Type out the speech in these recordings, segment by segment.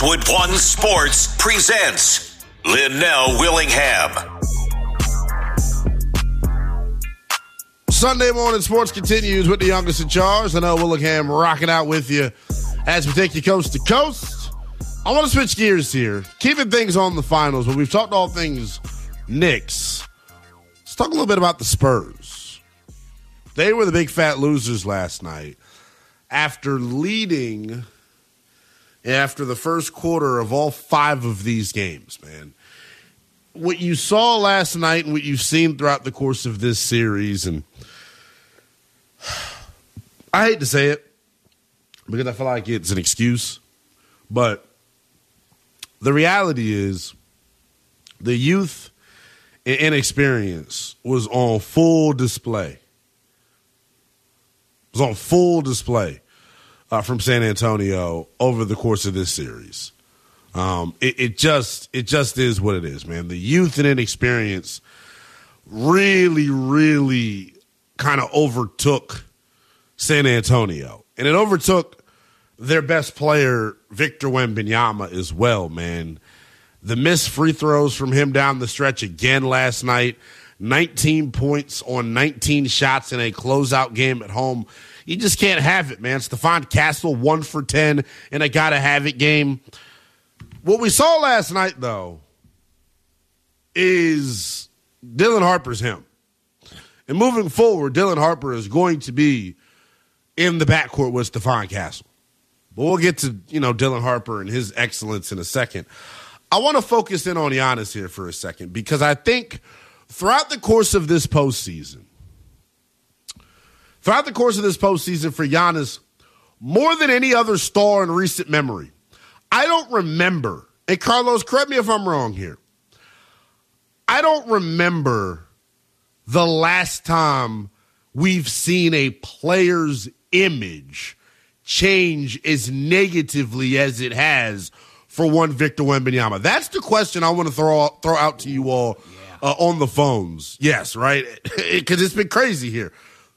Wood One Sports presents Linnell Willingham. Sunday morning sports continues with the youngest in charge. Linnell Willingham rocking out with you as we take you coast to coast. I want to switch gears here, keeping things on the finals, but we've talked all things Knicks. Let's talk a little bit about the Spurs. They were the big fat losers last night after leading after the first quarter of all 5 of these games, man. What you saw last night and what you've seen throughout the course of this series, and I hate to say it because I feel like it's an excuse, but the reality is the youth and inexperience was on full display. It was on full display from San Antonio over the course of this series. It just is what it is, man. The youth and inexperience really kind of overtook San Antonio. And it overtook their best player, Victor Wembanyama, as well, man. The missed free throws from him down the stretch again last night. 19 points on 19 shots in a closeout game at home. You just can't have it, man. Stephon Castle, 1 for 10 in a gotta-have-it game. What we saw last night, though, is Dylan Harper's him. And moving forward, Dylan Harper is going to be in the backcourt with Stephon Castle. But we'll get to, Dylan Harper and his excellence in a second. I want to focus in on Giannis here for a second because I think throughout the course of this postseason for Giannis, more than any other star in recent memory, I don't remember, and Carlos, correct me if I'm wrong here, I don't remember the last time we've seen a player's image change as negatively as it has for one Victor Wembanyama. That's the question I want to throw out to you all on the phones. Yes, right? Because it's been crazy here.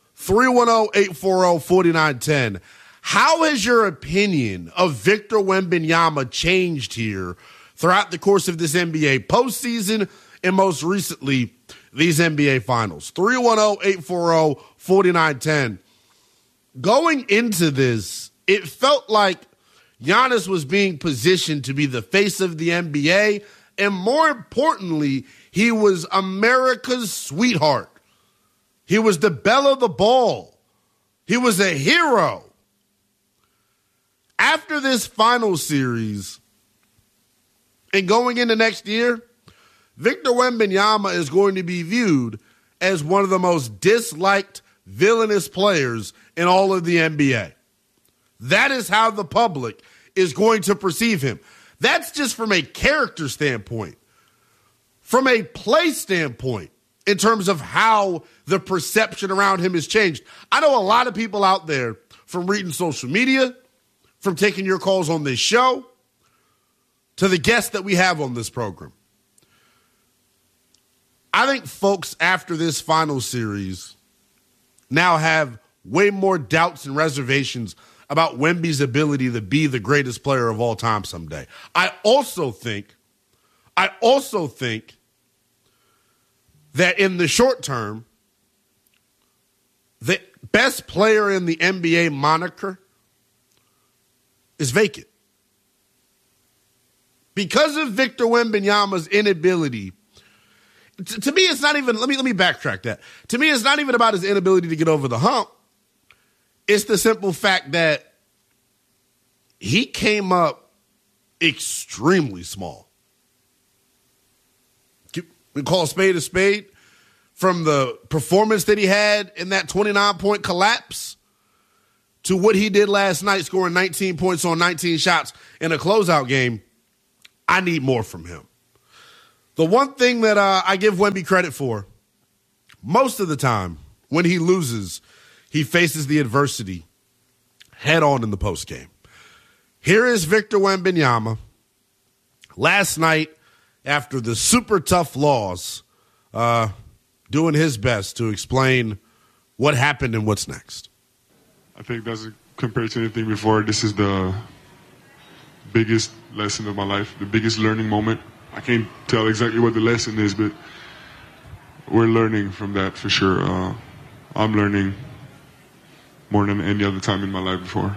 310-840-4910. How has your opinion of Victor Wembanyama changed here throughout the course of this NBA postseason and most recently these NBA finals? 310-840-4910. Going into this, it felt like Giannis was being positioned to be the face of the NBA, and more importantly, he was America's sweetheart. He was the belle of the ball. He was a hero. After this final series and going into next year, Victor Wembanyama is going to be viewed as one of the most disliked, villainous players in all of the NBA. That is how the public is going to perceive him. That's just from a character standpoint. From a play standpoint, in terms of how the perception around him has changed. I know a lot of people out there, from reading social media, from taking your calls on this show, to the guests that we have on this program. I think folks after this final series now have way more doubts and reservations about Wemby's ability to be the greatest player of all time someday. I also think that in the short term, the best player in the NBA moniker is vacant. Because of Victor Wembanyama's inability, to me it's not even, let me backtrack that. To me it's not even about his inability to get over the hump. It's the simple fact that he came up extremely small. We call a spade from the performance that he had in that 29-point collapse to what he did last night, scoring 19 points on 19 shots in a closeout game. I need more from him. The one thing that I give Wemby credit for, most of the time when he loses, he faces the adversity head on in the postgame. Here is Victor Wembanyama last night after the super tough loss, doing his best to explain what happened and what's next. I think that's compared to anything before, this is the biggest lesson of my life, the biggest learning moment. I can't tell exactly what the lesson is, but we're learning from that for sure. I'm learning more than any other time in my life before.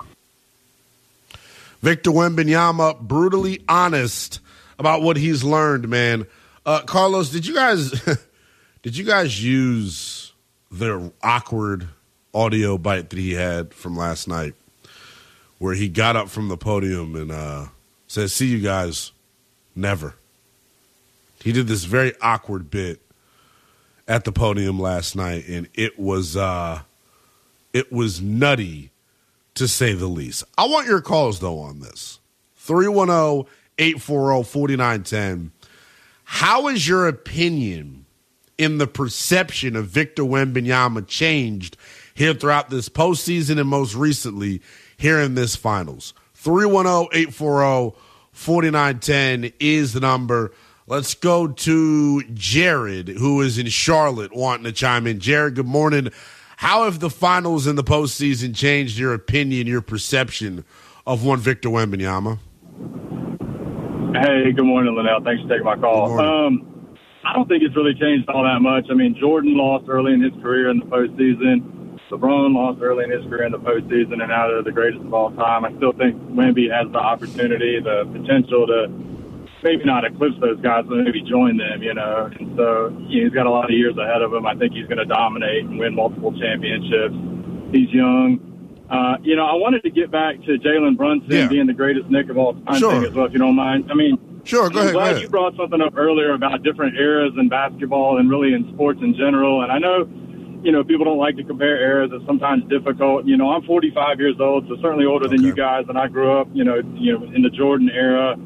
Victor Wembanyama, brutally honest about what he's learned, man. Carlos, did you guys use the awkward audio bite that he had from last night, where he got up from the podium and said, "See you guys, never." He did this very awkward bit at the podium last night, and it was nutty, to say the least. I want your calls, though, on this. 310-840-4910. How has your opinion in the perception of Victor Wembanyama changed here throughout this postseason and most recently here in this finals? 310-840-4910 is the number. Let's go to Jared, who is in Charlotte, wanting to chime in. Jared, good morning. How have the finals and the postseason changed your opinion, your perception of one Victor Wembanyama? Hey, good morning, Linnell. Thanks for taking my call. I don't think it's really changed all that much. I mean, Jordan lost early in his career in the postseason. LeBron lost early in his career in the postseason, and now they're the greatest of all time. I still think Wemby has the opportunity, the potential to maybe not eclipse those guys, but maybe join them, you know. And so he's got a lot of years ahead of him. I think he's going to dominate and win multiple championships. He's young. I wanted to get back to Jalen Brunson being the greatest Knick of all time thing as well, if you don't mind. I mean, sure, go ahead. I'm glad you brought something up earlier about different eras in basketball and really in sports in general. And I know, people don't like to compare eras. It's sometimes difficult. I'm 45 years old, so certainly older than you guys. And I grew up, in the Jordan era,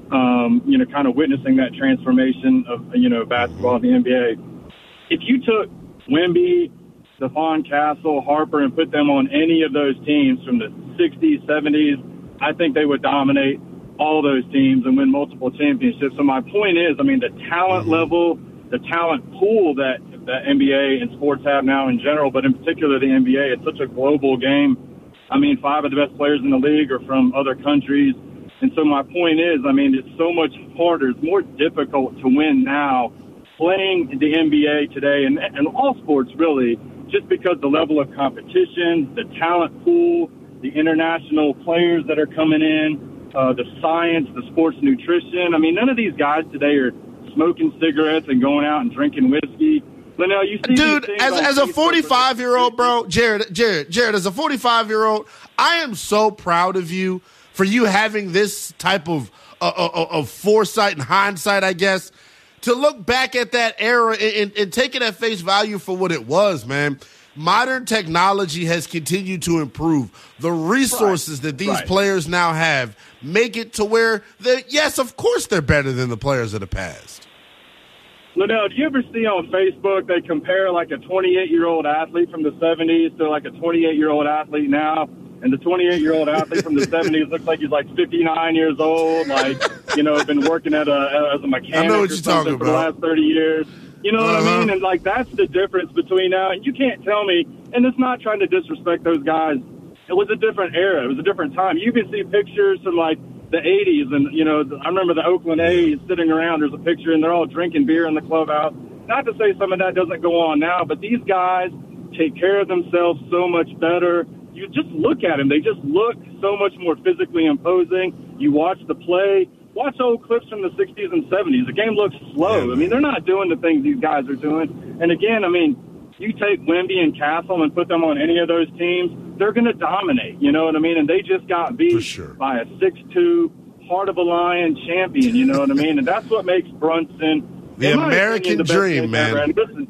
kind of witnessing that transformation of, basketball in the NBA. If you took Wemby, Stephon Castle, Harper, and put them on any of those teams from the 60s, 70s, I think they would dominate all those teams and win multiple championships. So my point is, the talent level, the talent pool that the NBA and sports have now in general, but in particular the NBA, it's such a global game. 5 of the best players in the league are from other countries. And so my point is, it's so much harder. It's more difficult to win now playing the NBA today and all sports really, just because the level of competition, the talent pool, the international players that are coming in, the science, the sports nutrition. None of these guys today are smoking cigarettes and going out and drinking whiskey. Linnell, you see, dude, as a 45-year-old, bro, Jared, as a 45-year-old, I am so proud of you for you having this type of foresight and hindsight, I guess, to look back at that era and take it at face value for what it was, man. Modern technology has continued to improve. The resources that these players now have make it to where, yes, of course they're better than the players of the past. Linnell, do you ever see on Facebook they compare like a 28-year-old athlete from the 70s to like a 28-year-old athlete now? And the 28-year-old athlete from the 70s looks like he's like 59 years old, been working as a mechanic or something for the last 30 years. You know what I mean? And, that's the difference between now. And you can't tell me, and it's not trying to disrespect those guys. It was a different era. It was a different time. You can see pictures from, the 80s. And, I remember the Oakland A's sitting around. There's a picture, and they're all drinking beer in the clubhouse. Not to say some of that doesn't go on now, but these guys take care of themselves so much better. You just look at them. They just look so much more physically imposing. You watch the play. Watch old clips from the 60s and 70s. The game looks slow. They're not doing the things these guys are doing. And, again, you take Wemby and Castle and put them on any of those teams, they're going to dominate. You know what I mean? And they just got beat by a 6'2", heart of a lion champion. You know what I mean? And that's what makes Brunson the American dream, man.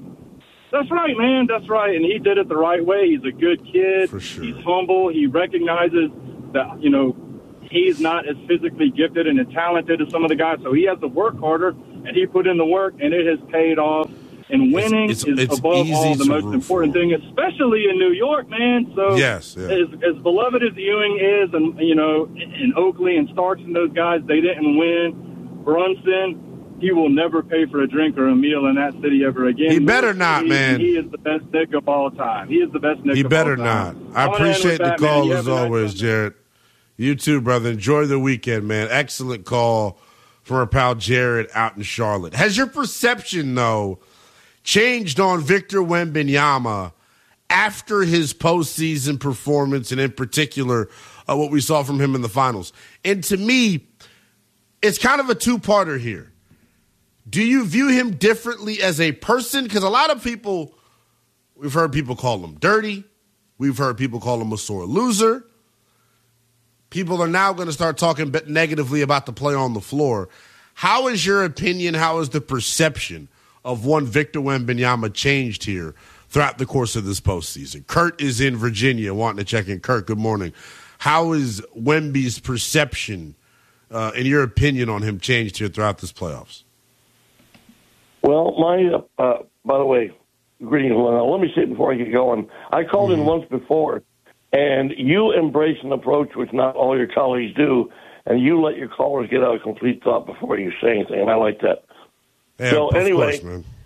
That's right, man. That's right. And he did it the right way. He's a good kid. For sure. He's humble. He recognizes that, he's not as physically gifted and as talented as some of the guys. So he has to work harder, and he put in the work, and it has paid off. And winning is above all the most important thing, especially in New York, man. So as beloved as Ewing is, and, and Oakley and Starks and those guys, they didn't win. Brunson, he will never pay for a drink or a meal in that city ever again. He better not, man. He is the best Knick of all time. He is the best Knick of all time. He better not. I appreciate the call as always, Jared. You too, brother. Enjoy the weekend, man. Excellent call from our pal Jared out in Charlotte. Has your perception, though, changed on Victor Wembanyama after his postseason performance, and in particular, what we saw from him in the finals? And to me, it's kind of a two-parter here. Do you view him differently as a person? Because a lot of people, we've heard people call him dirty. We've heard people call him a sore loser. People are now going to start talking negatively about the play on the floor. How is your opinion, how is the perception of one Victor Wembanyama changed here throughout the course of this postseason? Kurt is in Virginia wanting to check in. Kurt, good morning. How is Wemby's perception, in your opinion, on him changed here throughout this playoffs? Well, by the way, greetings. Let me say it before I get going. I called in once before, and you embrace an approach which not all your colleagues do, and you let your callers get out a complete thought before you say anything, and I like that. Yeah, so anyway, course, man.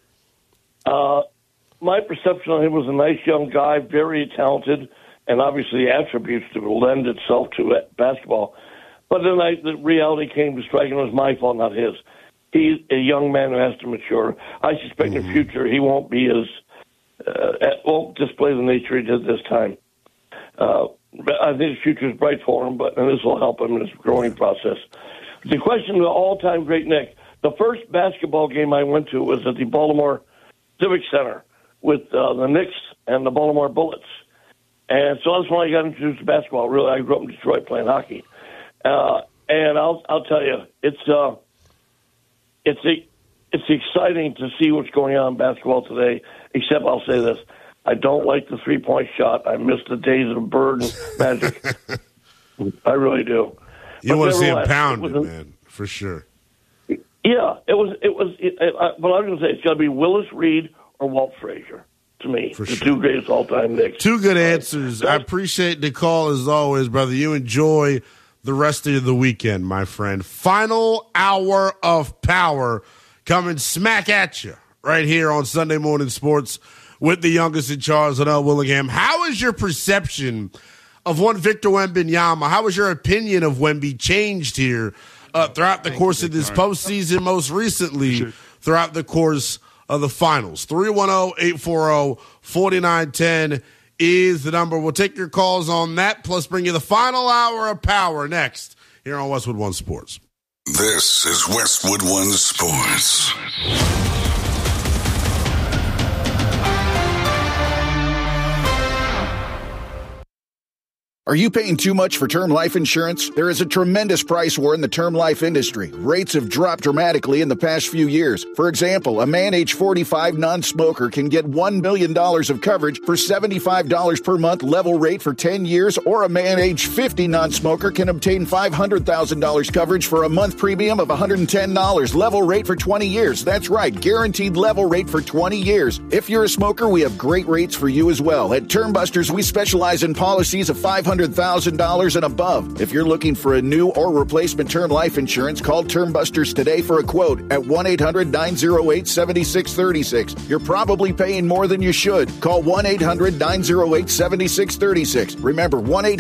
My perception of him was a nice young guy, very talented, and obviously attributes to lend itself to basketball. But then the reality came to strike, and it was my fault, not his. He's a young man who has to mature. I suspect in the future he won't be won't display the nature he did this time. I think his future is bright for him, and this will help him in his growing process. The question of the all-time great Nick, the first basketball game I went to was at the Baltimore Civic Center with the Knicks and the Baltimore Bullets. And so that's when I got introduced to basketball. Really, I grew up in Detroit playing hockey. And I'll tell you, it's exciting to see what's going on in basketball today, except I'll say this. I don't like the three-point shot. I miss the days of Bird and Magic. I really do. You want to see him pounded, man, for sure. Yeah, it was. But I was going to say it's got to be Willis Reed or Walt Frazier to me, the two greatest all-time Knicks. Two good answers. I appreciate the call as always, brother. You enjoy the rest of the weekend, my friend. Final hour of power coming smack at you right here on Sunday Morning Sports with the youngest in charge, Linnell Willingham. How is your perception of one Victor Wembanyama? How has your opinion of Wemby changed here throughout the course of this postseason, most recently throughout the course of the finals? 310-840-4910 is the number. We'll take your calls on that, plus bring you the final hour of power next here on Westwood One Sports. This is Westwood One Sports. Are you paying too much for term life insurance? There is a tremendous price war in the term life industry. Rates have dropped dramatically in the past few years. For example, a man age 45 non-smoker can get $1 million of coverage for $75 per month level rate for 10 years, or a man age 50 non-smoker can obtain $500,000 coverage for a month premium of $110 level rate for 20 years. That's right, guaranteed level rate for 20 years. If you're a smoker, we have great rates for you as well. At Term Busters, we specialize in policies of $500,000 and above. If you're looking for a new or replacement term life insurance, call Term Busters today for a quote at 1-800-908-7636. You're probably paying more than you should. Call 1-800-908-7636. Remember,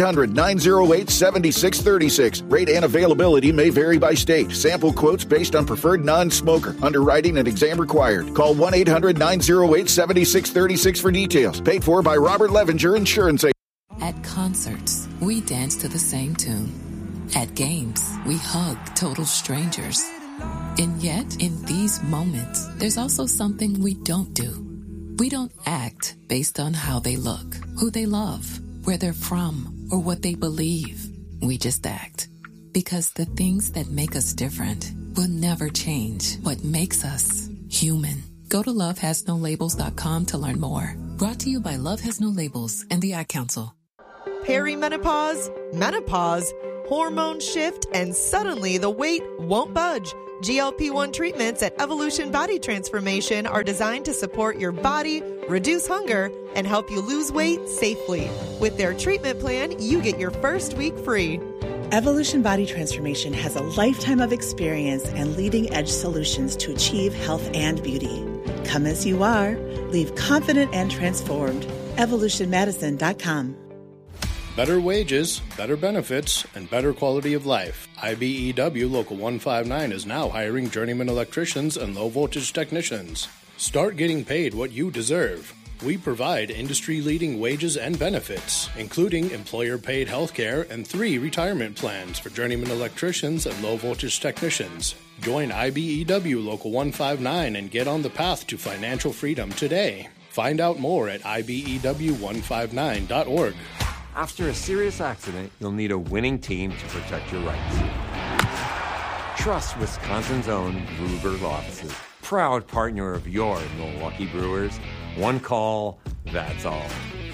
1-800-908-7636. Rate and availability may vary by state. Sample quotes based on preferred non-smoker. Underwriting and exam required. Call 1-800-908-7636 for details. Paid for by Robert Levenger Insurance Agency. At concerts, we dance to the same tune. At games, we hug total strangers. And yet, in these moments, there's also something we don't do. We don't act based on how they look, who they love, where they're from, or what they believe. We just act. Because the things that make us different will never change what makes us human. Go to lovehasnolabels.com to learn more. Brought to you by Love Has No Labels and the Ad Council. Perimenopause, menopause, hormone shift, and suddenly the weight won't budge. GLP-1 treatments at Evolution Body Transformation are designed to support your body, reduce hunger, and help you lose weight safely. With their treatment plan, you get your first week free. Evolution Body Transformation has a lifetime of experience and leading-edge solutions to achieve health and beauty. Come as you are. Leave confident and transformed. EvolutionMedicine.com. Better wages, better benefits, and better quality of life. IBEW Local 159 is now hiring journeyman electricians and low-voltage technicians. Start getting paid what you deserve. We provide industry-leading wages and benefits, including employer-paid health care and 3 retirement plans for journeyman electricians and low-voltage technicians. Join IBEW Local 159 and get on the path to financial freedom today. Find out more at IBEW159.org. After a serious accident, you'll need a winning team to protect your rights. Trust Wisconsin's own Ruger Law Offices, proud partner of your Milwaukee Brewers. One call, that's all.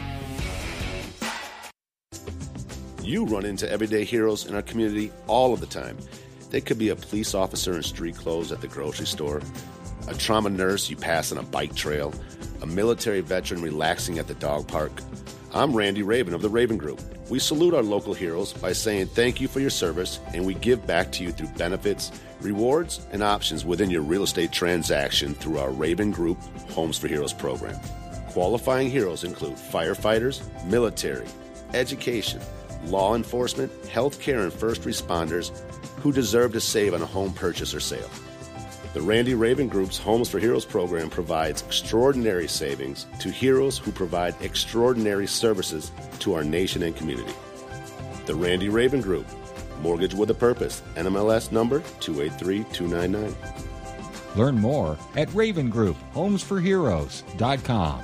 You run into everyday heroes in our community all of the time. They could be a police officer in street clothes at the grocery store, a trauma nurse you pass on a bike trail, a military veteran relaxing at the dog park. I'm Randy Raven of the Raven Group. We salute our local heroes by saying thank you for your service, and we give back to you through benefits, rewards, and options within your real estate transaction through our Raven Group Homes for Heroes program. Qualifying heroes include firefighters, military, education, law enforcement, healthcare, and first responders who deserve to save on a home purchase or sale. The Randy Raven Group's Homes for Heroes program provides extraordinary savings to heroes who provide extraordinary services to our nation and community. The Randy Raven Group, mortgage with a purpose, NMLS number 283299. Learn more at RavenGroupHomesForHeroes.com.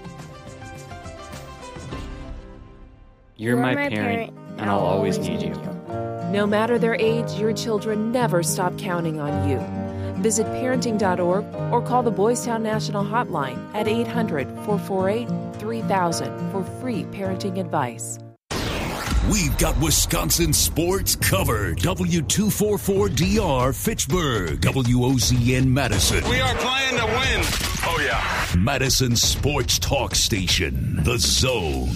You're my parent, and I'll always need you. No matter their age, your children never stop counting on you. Visit parenting.org or call the Boys Town National Hotline at 800-448-3000 for free parenting advice. We've got Wisconsin sports covered. W244DR Fitchburg, WOZN Madison. We are playing to win. Oh, yeah. Madison Sports Talk Station, The Zone.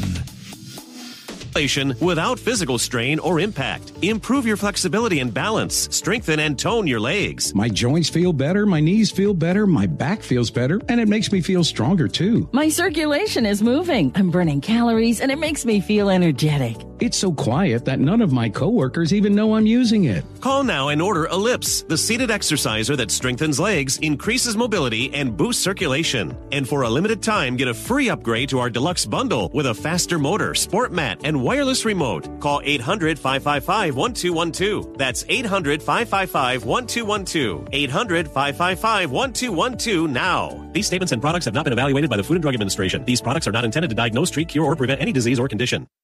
Without physical strain or impact. Improve your flexibility and balance. Strengthen and tone your legs. My joints feel better, my knees feel better, my back feels better, and it makes me feel stronger too. My circulation is moving. I'm burning calories, and it makes me feel energetic. It's so quiet that none of my coworkers even know I'm using it. Call now and order Ellipse, the seated exerciser that strengthens legs, increases mobility, and boosts circulation. And for a limited time, get a free upgrade to our deluxe bundle with a faster motor, sport mat, and wireless remote. Call 800-555-1212. That's 800-555-1212. 800-555-1212 now. These statements and products have not been evaluated by the Food and Drug Administration. These products are not intended to diagnose, treat, cure, or prevent any disease or condition.